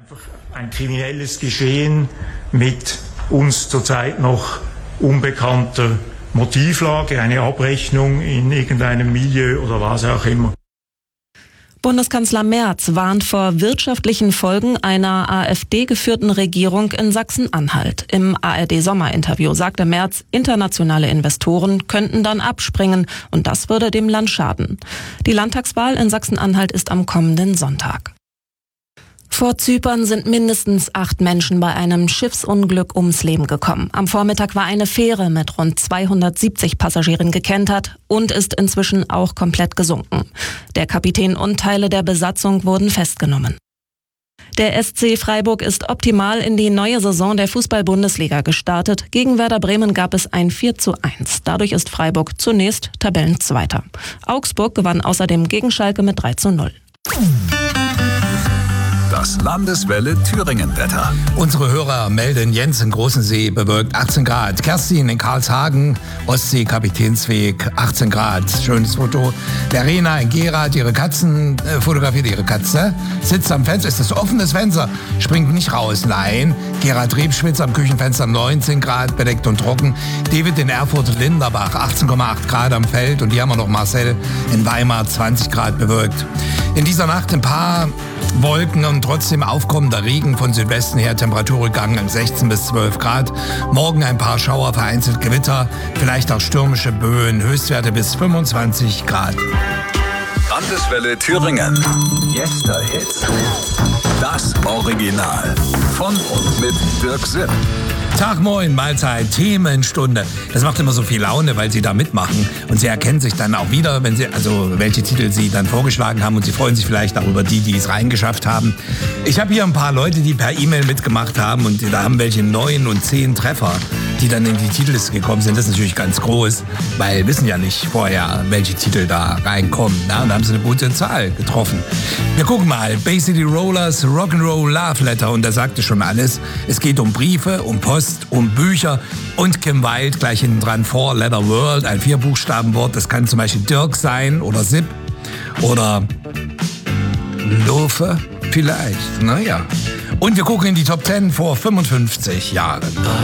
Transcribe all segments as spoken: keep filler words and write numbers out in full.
Ein kriminelles Geschehen mit uns zurzeit noch unbekannter Motivlage, eine Abrechnung in irgendeinem Milieu oder was auch immer. Bundeskanzler Merz warnt vor wirtschaftlichen Folgen einer AfD-geführten Regierung in Sachsen-Anhalt. Im A R D-Sommerinterview sagte Merz, internationale Investoren könnten dann abspringen und das würde dem Land schaden. Die Landtagswahl in Sachsen-Anhalt ist am kommenden Sonntag. Vor Zypern sind mindestens acht Menschen bei einem Schiffsunglück ums Leben gekommen. Am Vormittag war eine Fähre mit rund zweihundertsiebzig Passagieren gekentert und ist inzwischen auch komplett gesunken. Der Kapitän und Teile der Besatzung wurden festgenommen. Der S C Freiburg ist optimal in die neue Saison der Fußball-Bundesliga gestartet. Gegen Werder Bremen gab es ein vier zu eins. Dadurch ist Freiburg zunächst Tabellenzweiter. Augsburg gewann außerdem gegen Schalke mit drei zu null. Das Landeswelle Thüringen-Wetter. Unsere Hörer melden: Jens in Großensee bewölkt achtzehn Grad. Kerstin in Karlshagen, Ostsee Kapitänsweg achtzehn Grad. Schönes Foto. Verena in Gerath, ihre Katzen, äh, fotografiert ihre Katze. Sitzt am Fenster, ist das offenes Fenster, springt nicht raus. Nein. Gerath Rebschwitz am Küchenfenster neunzehn Grad, bedeckt und trocken. David in Erfurt und Linderbach achtzehn Komma acht Grad am Feld. Und hier haben wir noch Marcel in Weimar zwanzig Grad bewölkt. In dieser Nacht ein paar Wolken und trotzdem aufkommender Regen, von Südwesten her Temperaturrückgang sechzehn bis zwölf Grad. Morgen ein paar Schauer, vereinzelt Gewitter, vielleicht auch stürmische Böen, Höchstwerte bis fünfundzwanzig Grad. Landeswelle Thüringen. Yesterhits. Das Original. Von und mit Dirk Sipp. Tag, moin, Mahlzeit, Themenstunde. Das macht immer so viel Laune, weil Sie da mitmachen. Und Sie erkennen sich dann auch wieder, wenn Sie, also welche Titel Sie dann vorgeschlagen haben. Und Sie freuen sich vielleicht auch über die, die es reingeschafft haben. Ich habe hier ein paar Leute, die per E-Mail mitgemacht haben. Und da haben welche neun und zehn Treffer, die dann in die Titelliste gekommen sind. Das ist natürlich ganz groß, weil wir wissen ja nicht vorher, welche Titel da reinkommen. Na, und da haben Sie eine gute Zahl getroffen. Wir gucken mal. Bay City Rollers, Rock'n'Roll Love Letter. Und da sagte schon alles. Es geht um Briefe, um Post, um Bücher und Kim Wilde gleich hinten dran, Four Letter World, ein Vierbuchstabenwort. Das kann zum Beispiel Dirk sein oder Sipp oder Lofe vielleicht. Naja. Und wir gucken in die Top zehn vor fünfundfünfzig Jahren.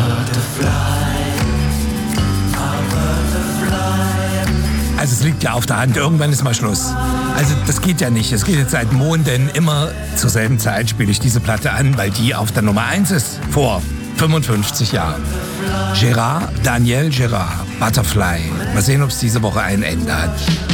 Also es liegt ja auf der Hand, irgendwann ist mal Schluss. Also das geht ja nicht. Es geht jetzt seit Monden immer zur selben Zeit, spiele ich diese Platte an, weil die auf der Nummer eins ist vor fünfundfünfzig Jahren. Gérard, Daniel Gérard, Butterfly. Mal sehen, ob es diese Woche ein Ende hat.